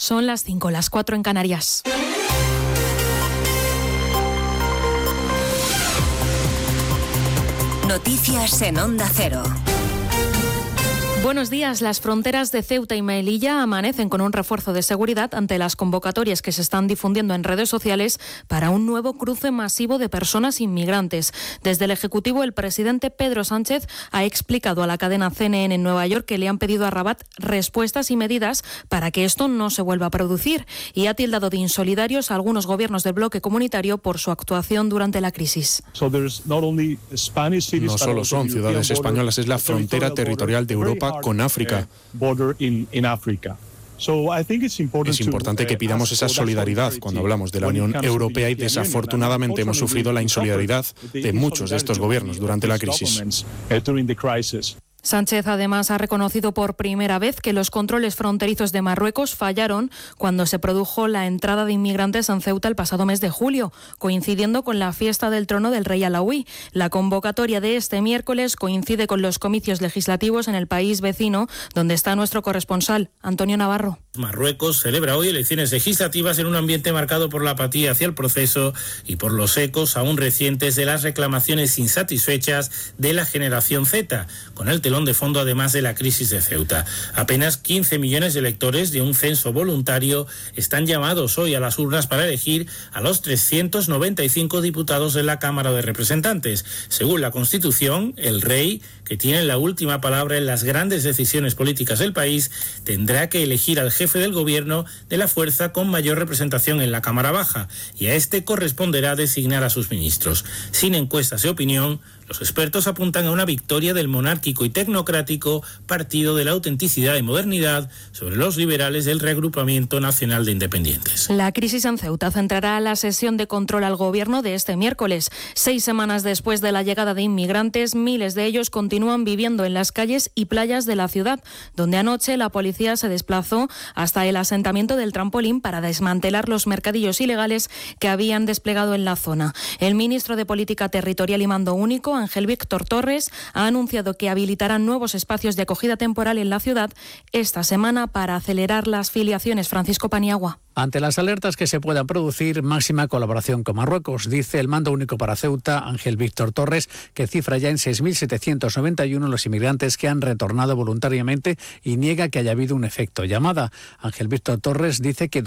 Son las 5, las 4 en Canarias. Noticias en Onda Cero. Buenos días. Las fronteras de Ceuta y Melilla amanecen con un refuerzo de seguridad ante las convocatorias que se están difundiendo en redes sociales para un nuevo cruce masivo de personas inmigrantes. Desde el Ejecutivo, el presidente Pedro Sánchez ha explicado a la cadena CNN en Nueva York que le han pedido a Rabat respuestas y medidas para que esto no se vuelva a producir, y ha tildado de insolidarios a algunos gobiernos del bloque comunitario por su actuación durante la crisis. No solo son ciudades españolas, es la frontera territorial de Europa con África. Es importante que pidamos esa solidaridad cuando hablamos de la Unión Europea, y desafortunadamente hemos sufrido la insolidaridad de muchos de estos gobiernos durante la crisis. Sánchez además ha reconocido por primera vez que los controles fronterizos de Marruecos fallaron cuando se produjo la entrada de inmigrantes en Ceuta el pasado mes de julio, coincidiendo con la fiesta del trono del rey alauí. La convocatoria de este miércoles coincide con los comicios legislativos en el país vecino, donde está nuestro corresponsal, Antonio Navarro. Marruecos celebra hoy elecciones legislativas en un ambiente marcado por la apatía hacia el proceso y por los ecos aún recientes de las reclamaciones insatisfechas de la generación Z, con el telón de fondo además de la crisis de Ceuta. Apenas 15 millones de electores de un censo voluntario están llamados hoy a las urnas para elegir a los 395 diputados de la Cámara de Representantes. Según la Constitución, el rey, que tiene la última palabra en las grandes decisiones políticas del país, tendrá que elegir al jefe del gobierno de la fuerza con mayor representación en la Cámara Baja, y a este corresponderá designar a sus ministros. Sin encuestas de opinión, los expertos apuntan a una victoria del monárquico y tecnocrático Partido de la Autenticidad y Modernidad sobre los liberales del Reagrupamiento Nacional de Independientes. La crisis en Ceuta centrará la sesión de control al gobierno de este miércoles. 6 semanas después de la llegada de inmigrantes, miles de ellos continúan viviendo en las calles y playas de la ciudad, donde anoche la policía se desplazó hasta el asentamiento del Trampolín para desmantelar los mercadillos ilegales que habían desplegado en la zona. El ministro de Política Territorial y Mando Único, Ángel Víctor Torres, ha anunciado que habilitarán nuevos espacios de acogida temporal en la ciudad esta semana para acelerar las filiaciones. Francisco Paniagua. Ante las alertas que se puedan producir, máxima colaboración con Marruecos, dice el Mando Único para Ceuta, Ángel Víctor Torres, que cifra ya en 6.791 los inmigrantes que han retornado voluntariamente y niega que haya habido un efecto llamada. Ángel Víctor Torres dice que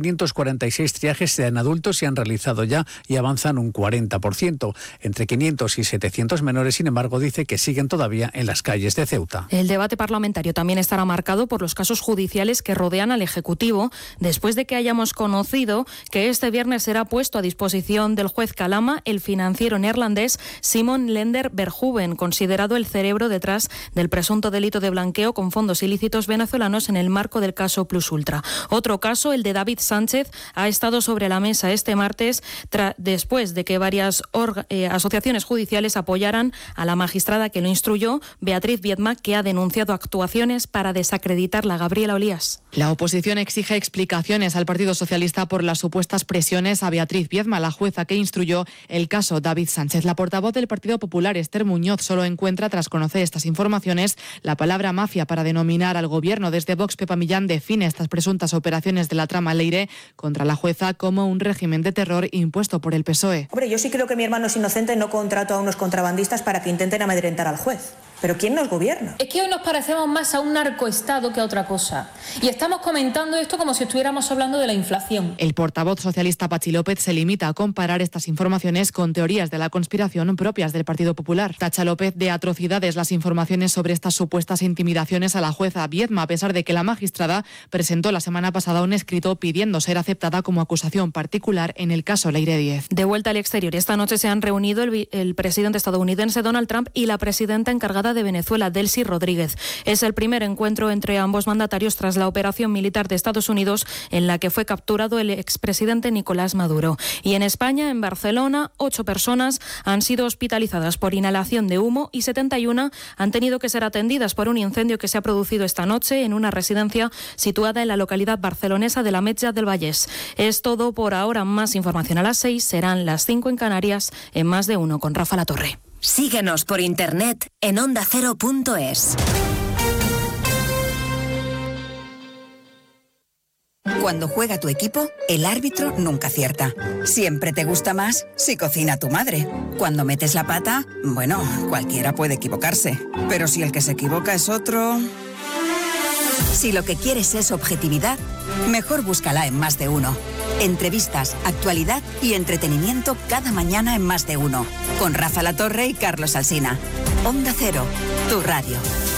2.546 triajes en adultos se han realizado ya y avanzan un 40%. Entre 500 y 700 menores, sin embargo, dice que siguen todavía en las calles de Ceuta. El debate parlamentario también estará marcado por los casos judiciales que rodean al Ejecutivo, después de que hayamos conocido que este viernes será puesto a disposición del juez Calama el financiero neerlandés Simon Lender Verhoeven, considerado el cerebro detrás del presunto delito de blanqueo con fondos ilícitos venezolanos en el marco del caso Plus Ultra. Otro caso, el de David Sánchez, ha estado sobre la mesa este martes después de que varias asociaciones judiciales apoyaran a la magistrada que lo instruyó, Beatriz Viedma, que ha denunciado actuaciones para desacreditarla. Gabriela Olías. La oposición exige explicaciones al Partido Socialista por las supuestas presiones a Beatriz Viedma, la jueza que instruyó el caso David Sánchez. La portavoz del Partido Popular, Esther Muñoz, solo encuentra, tras conocer estas informaciones, la palabra mafia para denominar al gobierno. Desde Vox, Pepa Millán define estas presuntas operaciones de la trama Leire contra la jueza como un régimen de terror impuesto por el PSOE. Hombre, yo sí creo que mi hermano es inocente, no contrato a unos contrabandistas para que intenten amedrentar al juez. ¿Pero quién nos gobierna? Es que hoy nos parecemos más a un narcoestado que a otra cosa. Y estamos comentando esto como si estuviéramos hablando de la inflación. El portavoz socialista Patxi López se limita a comparar estas informaciones con teorías de la conspiración propias del Partido Popular. Tacha López de atrocidades las informaciones sobre estas supuestas intimidaciones a la jueza Viedma, a pesar de que la magistrada presentó la semana pasada un escrito pidiendo ser aceptada como acusación particular en el caso Leire 10. De vuelta al exterior, esta noche se han reunido el presidente estadounidense Donald Trump y la presidenta encargada de Venezuela, Delcy Rodríguez. Es el primer encuentro entre ambos mandatarios tras la operación militar de Estados Unidos en la que fue capturado el expresidente Nicolás Maduro. Y en España, en Barcelona, 8 personas han sido hospitalizadas por inhalación de humo y 71 han tenido que ser atendidas por un incendio que se ha producido esta noche en una residencia situada en la localidad barcelonesa de l'Ametlla del Vallès. Es todo por ahora. Más información a las 6, serán las 5 en Canarias, en Más de Uno con Rafa Latorre. Síguenos por internet en ondacero.es. Cuando juega tu equipo, el árbitro nunca acierta. Siempre te gusta más si cocina tu madre. Cuando metes la pata, bueno, cualquiera puede equivocarse. Pero si el que se equivoca es otro... Si lo que quieres es objetividad, mejor búscala en Más de Uno. Entrevistas, actualidad y entretenimiento cada mañana en Más de Uno. Con Rafa La Torre y Carlos Alsina. Onda Cero, tu radio.